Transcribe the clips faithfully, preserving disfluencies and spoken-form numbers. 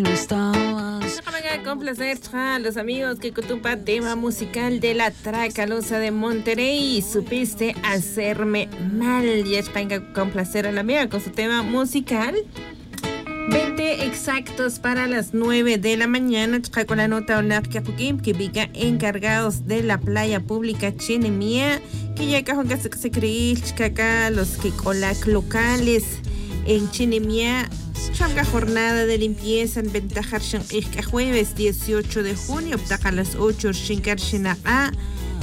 Déjame complacer a los amigos que Cutumpa, tema musical de la Tracalosa de Monterrey. Supiste hacerme mal. Y es para complacer a la amiga con su tema musical. veinte exactos para las nueve de la mañana. Con la nota que viga encargados de la playa pública Chinemía. Que ya cajon que se creí acá los que colac locales en Chinemía. Chamga jornada de limpieza en ventajar shanqijka jueves dieciocho de junio a las ocho shinkar shinaqa.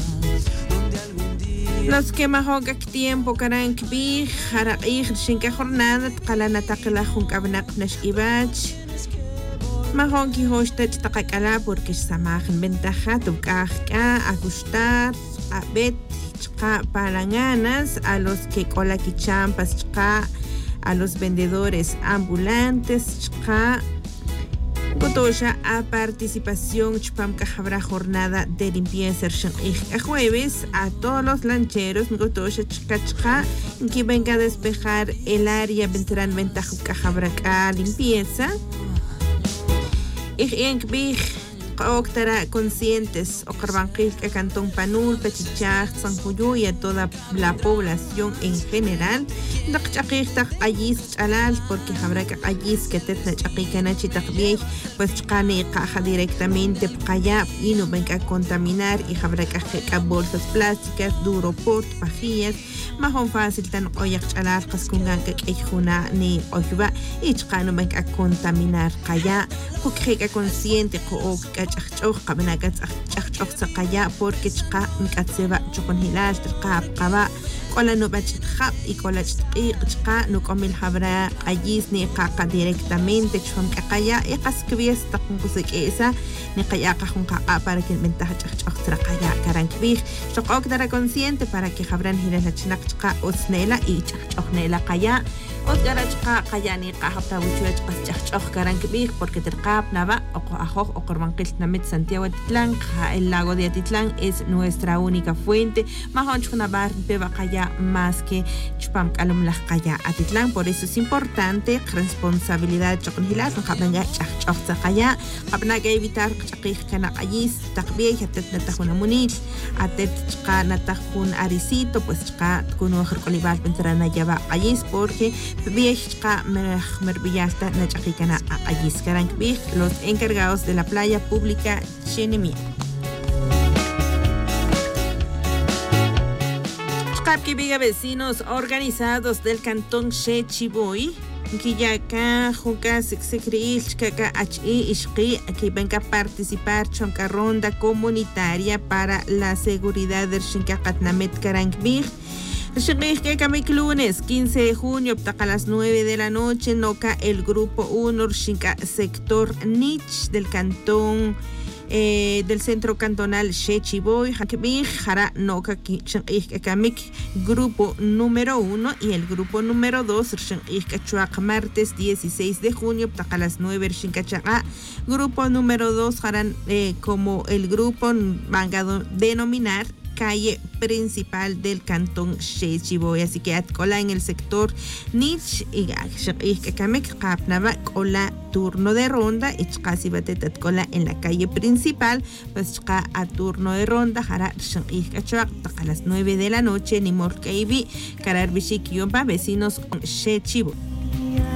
Los que mahogak tiempo karan kbij haraqij shinka jornada tqalana taqla junkabnaq nash ibach. Mahon ki hoshtach taqakala porque samaj en ventaja tubkajka a gustar a bet chqa palanganas a los que cola ki champas chqa a los vendedores ambulantes, chqa, Gotosha a participación, chpam habrá jornada de limpieza a jueves, a todos los lancheros, Gotosha chqa chqa, que venga a despejar el área, vendrán ventaja habrá limpieza. Ich enkbich, Octara conscientes, Ocarbanquil, Cantón Panul, Pechichaj, San Juyo y a toda la población en general. Daqchaqijtaj ayis chalal, porque habrá que ayis que te chaqikanachit taqbiej, pues chqani caja directamente pqaya y no venga a contaminar y habrá que bolsas plásticas, duro port, pajillas, más fácil tan oyak chalal, kaskungan que ejuna ni oyba y chqano venga a contaminar qaya, porque consciente ko chachchoj qabna chachchoj saqaya porque chqa mkatseba chukun hilal tqab qaba kola no bachkhab y kola chqa no komil habra ayis ni qaqa directamente chum qaya y qaskbies taqun kusekesa ni qaya qajun qaqa para que ventaja chachchoj traqaya karankbih choqok dara consciente para que habran hilal chnaq chqa osnela y chachchoj nela qaya Otgara chqa qayani qahapta buchuach chachchoj karankbih porque terqab naba oqo ajoj oqorbanqil namit Santiago Atitlán el lago de Atitlán es nuestra única fuente mahon chqnabar beba qaya más que chpam kalum la qaya Atitlán por eso es importante responsabilidad chqnhilas qabnga chachchoj qaya qabna que evitar chaqij kana qayis taqbih hatet natahuna munil atet chqa natahun arisito pues chqa tkunu khirqolibal pentrana yaba qayis porque Vieshka Mervillasta Nachakikana Ayis Karankbih, los encargados de la playa pública Chinemía. Chqapkibiga vecinos organizados del cantón Shechiboy, Kiyaka, Juka, Sexecriil, Chkaka, H.I. Ishqi, que venga a participar chonka ronda comunitaria para la seguridad del Shinkakatnamet Karankbih. Kamik lunes quince de junio a las nueve de la noche noca el grupo uno Shinka sector Nich del cantón eh, del centro cantonal Shechiboy Hakbih Jara noca Kamik grupo número uno y el grupo número dos Chuak martes dieciséis de junio a las nueve Shinka Chaga grupo número dos harán eh, como el grupo van a denominar calle principal del cantón Shechiboy, así que atcola en el sector Nich y Kamek Kapnava cola turno de ronda y casi batet atcola en la calle principal, pues a turno de ronda jara a las nueve de la noche ni morkeibi karar bishik yomba vecinos Shechiboy.